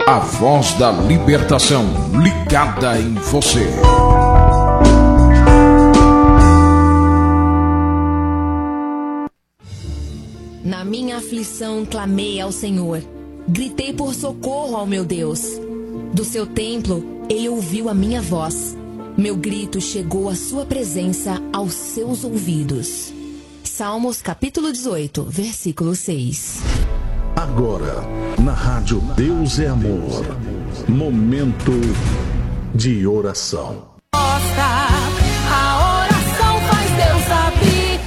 A voz da libertação ligada em você. Na minha aflição clamei ao Senhor, gritei por socorro ao meu Deus. Do seu templo ele ouviu a minha voz, meu grito chegou à sua presença aos seus ouvidos. Salmos capítulo 18, versículo 6. Agora, na rádio Deus é Amor, momento de oração. A oração faz Deus abrir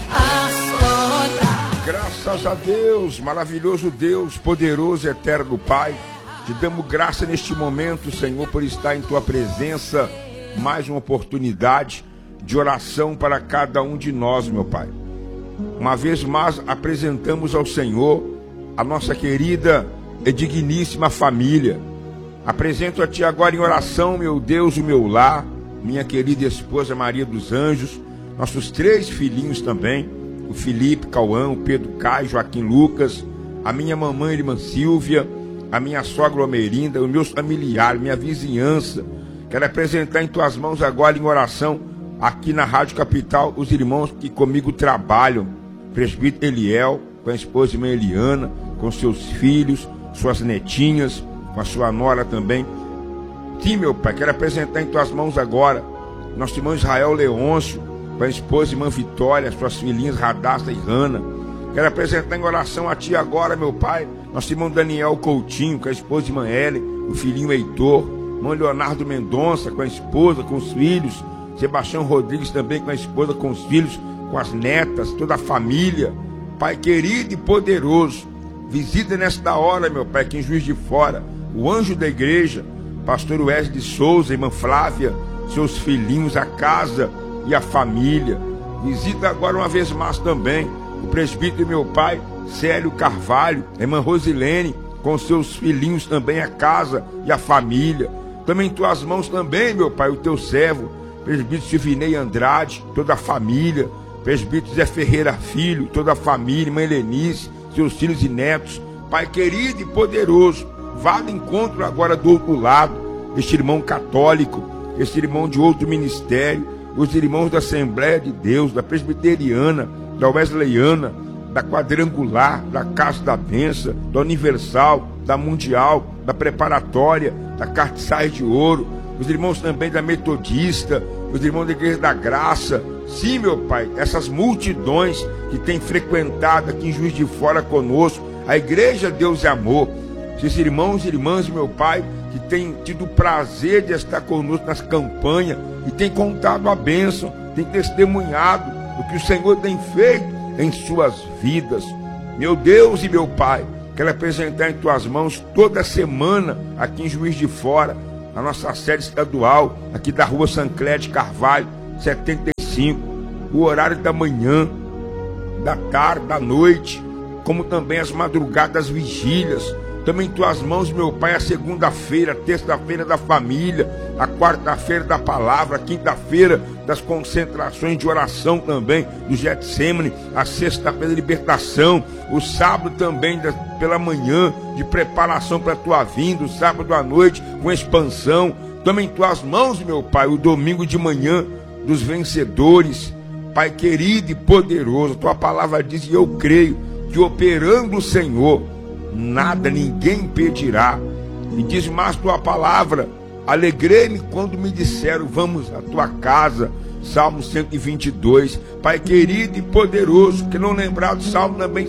as portas. Graças a Deus, maravilhoso Deus, poderoso, eterno Pai, te damos graça neste momento, Senhor, por estar em Tua presença, mais uma oportunidade de oração para cada um de nós, meu Pai. Uma vez mais apresentamos ao Senhor a nossa querida e digníssima família. Apresento a Ti agora em oração, meu Deus, o meu lar, minha querida esposa Maria dos Anjos, nossos 3 filhinhos também, o Felipe, Cauã, o Pedro Caio, Joaquim Lucas, a minha mamãe, irmã Silvia, a minha sogra Omerinda, os meus familiares, minha vizinhança. Quero apresentar em Tuas mãos agora em oração, aqui na Rádio Capital, os irmãos que comigo trabalham, presbítero Eliel, com a esposa irmã Eliana, com seus filhos, suas netinhas, com a sua nora também. Sim, meu Pai, quero apresentar em Tuas mãos agora nosso irmão Israel Leôncio, com a esposa irmã Vitória, suas filhinhas Radassa e Rana. Quero apresentar em oração a Ti agora, meu Pai, nosso irmão Daniel Coutinho, com a esposa irmã Ellen, o filhinho Heitor, irmão Leonardo Mendonça, com a esposa, com os filhos, Sebastião Rodrigues também com a esposa, com os filhos, com as netas, toda a família. Pai querido e poderoso, visita nesta hora, meu Pai, aqui em Juiz de Fora, o anjo da igreja, pastor Wesley Souza, irmã Flávia, seus filhinhos, a casa e a família. Visita agora uma vez mais também o presbítero, meu Pai, Célio Carvalho, a irmã Rosilene, com seus filhinhos também, a casa e a família. Também em Tuas mãos também, meu Pai, o Teu servo, presbítero Silvinei Andrade, toda a família, presbítero Zé Ferreira Filho, toda a família, irmã Helenice, seus filhos e netos. Pai querido e poderoso, vá de encontro agora do outro lado, este irmão católico, este irmão de outro ministério, os irmãos da Assembleia de Deus, da Presbiteriana, da Wesleyana, da Quadrangular, da Casa da Bênção, da Universal, da Mundial, da Preparatória, da Cartiçais de Ouro, os irmãos também da Metodista, os irmãos da Igreja da Graça. Sim, meu Pai, essas multidões que têm frequentado aqui em Juiz de Fora conosco, a Igreja Deus é Amor. Esses irmãos e irmãs, meu Pai, que têm tido o prazer de estar conosco nas campanhas e têm contado a bênção, têm testemunhado o que o Senhor tem feito em suas vidas. Meu Deus e meu Pai, quero apresentar em Tuas mãos toda semana aqui em Juiz de Fora, a nossa sede estadual, aqui da rua Sancler Carvalho, 75, o horário da manhã, da tarde, da noite, como também as madrugadas vigílias. Também em Tuas mãos, meu Pai, a segunda-feira, a terça-feira da família, a quarta-feira da palavra, a quinta-feira das concentrações de oração também, do Getsemane, a sexta-feira da libertação, o sábado também pela manhã, de preparação para a Tua vinda, o sábado à noite com expansão. Também em Tuas mãos, meu Pai, o domingo de manhã dos vencedores. Pai querido e poderoso, Tua palavra diz, e eu creio, que operando o Senhor, nada, ninguém impedirá. E diz mais Tua palavra, alegrei-me quando me disseram, vamos à Tua casa. Salmo 122. Pai querido e poderoso, que não lembrar do Salmo também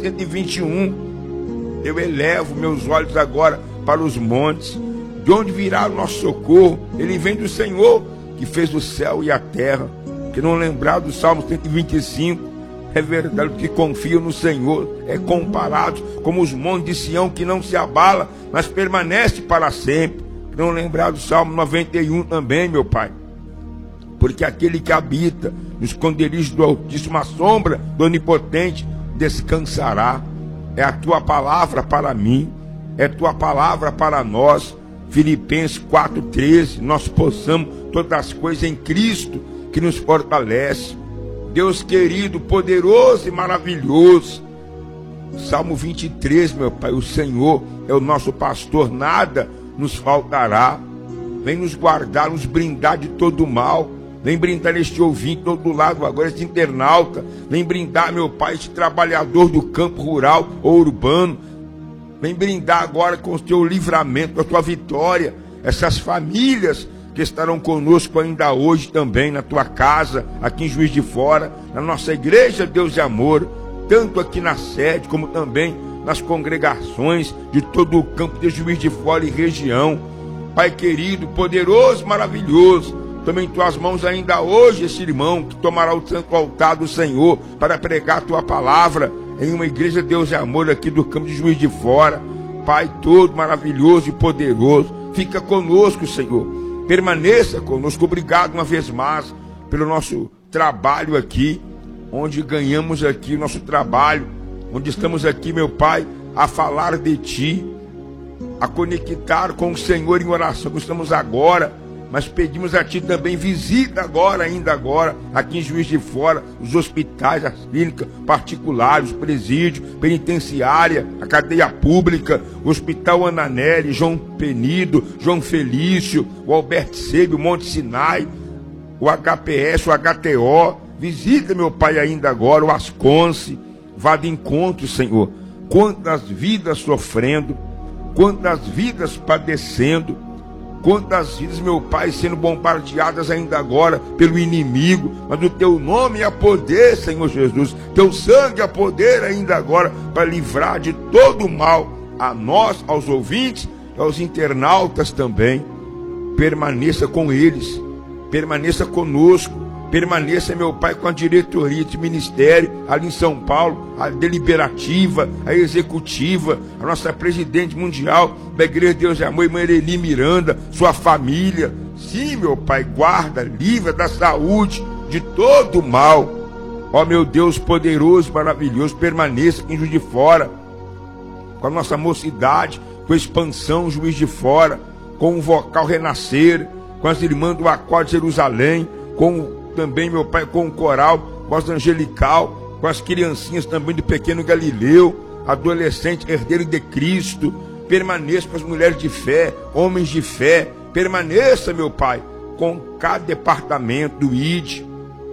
121. Eu elevo meus olhos agora para os montes, de onde virá o nosso socorro. Ele vem do Senhor, que fez o céu e a terra. Que não lembrar do Salmo 125. É verdade, que confiam no Senhor é comparado como os montes de Sião, que não se abala, mas permanece para sempre. Não lembrar do Salmo 91 também, meu Pai. Porque aquele que habita no esconderijo do Altíssimo, a sombra do Onipotente, descansará. É a Tua palavra para mim, é Tua palavra para nós. Filipenses 4,13, nós possamos todas as coisas em Cristo que nos fortalece. Deus querido, poderoso e maravilhoso. Salmo 23, meu Pai, o Senhor é o nosso pastor, nada nos faltará. Vem nos guardar, nos brindar de todo mal. Vem brindar este ouvinte todo lado agora, este internauta. Vem brindar, meu Pai, este trabalhador do campo rural ou urbano. Vem brindar agora com o teu livramento, com a tua vitória. Essas famílias que estarão conosco ainda hoje também, na tua casa, aqui em Juiz de Fora, na nossa igreja Deus e Amor, tanto aqui na sede, como também nas congregações de todo o campo de Juiz de Fora e região. Pai querido, poderoso, maravilhoso, também em tuas mãos ainda hoje esse irmão que tomará o santo altar do Senhor para pregar a tua palavra em uma igreja Deus e Amor aqui do campo de Juiz de Fora. Pai todo maravilhoso e poderoso, fica conosco, Senhor. Permaneça conosco. Obrigado uma vez mais pelo nosso trabalho aqui, onde ganhamos aqui o nosso trabalho, onde estamos aqui, meu Pai, a falar de Ti, a conectar com o Senhor em oração, como estamos agora. Mas pedimos a Ti também, visita agora, ainda agora, aqui em Juiz de Fora, os hospitais, as clínicas particulares, os presídios, penitenciária, a cadeia pública, o Hospital Ananelli, João Penido, João Felício, o Alberto Seib, o Monte Sinai, o HPS, o HTO. Visita, meu Pai, ainda agora, o Asconce. Vá de encontro, Senhor. Quantas vidas sofrendo, quantas vidas padecendo, quantas vidas, meu Pai, sendo bombardeadas ainda agora pelo inimigo, mas o Teu nome é poder, Senhor Jesus, Teu sangue é poder ainda agora para livrar de todo o mal a nós, aos ouvintes, aos internautas também. Permaneça com eles, permaneça conosco, permaneça, meu Pai, com a diretoria de ministério ali em São Paulo, a deliberativa, a executiva, a nossa presidente mundial da Igreja Deus e Amor, irmã Ereli Miranda, sua família. Sim, meu Pai, guarda, livra da saúde, de todo o mal. Ó meu Deus poderoso, maravilhoso, permaneça aqui em Juiz de Fora, com a nossa mocidade, com a expansão Juiz de Fora, com o vocal Renascer, com as irmãs do Acorde Jerusalém, com também, meu Pai, com o coral, com as angelical, com as criancinhas também do Pequeno Galileu, adolescente, herdeiro de Cristo. Permaneça com as mulheres de fé, homens de fé. Permaneça, meu Pai, com cada departamento do ID,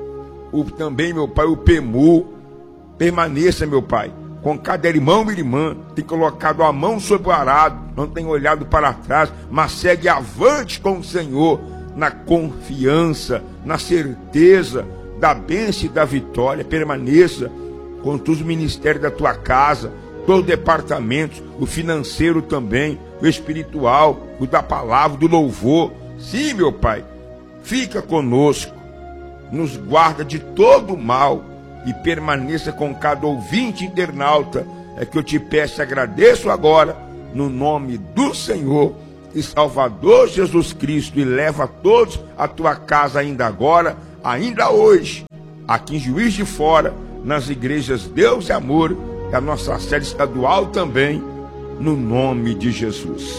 também, meu Pai, o PEMU. Permaneça, meu Pai, com cada irmão e irmã, tem colocado a mão sobre o arado, não tem olhado para trás, mas segue avante com o Senhor, na confiança, na certeza da bênção e da vitória. Permaneça com todos os ministérios da tua casa, todos os departamentos, o financeiro também, o espiritual, o da palavra, do louvor. Sim, meu Pai, fica conosco, nos guarda de todo o mal e permaneça com cada ouvinte internauta. É que eu te peço e agradeço agora, no nome do Senhor e Salvador Jesus Cristo, e leva todos à tua casa ainda agora, ainda hoje, aqui em Juiz de Fora, nas igrejas Deus e Amor, e a nossa sede estadual também, no nome de Jesus.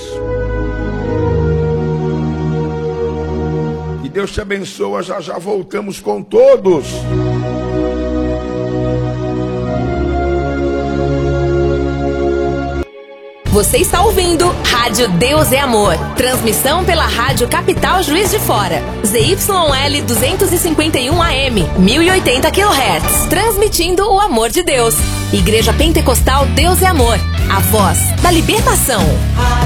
Que Deus te abençoe, já já voltamos com todos. Você está ouvindo Rádio Deus é Amor. Transmissão pela Rádio Capital Juiz de Fora. ZYL 251 AM, 1080 kHz. Transmitindo o amor de Deus. Igreja Pentecostal Deus é Amor. A voz da libertação.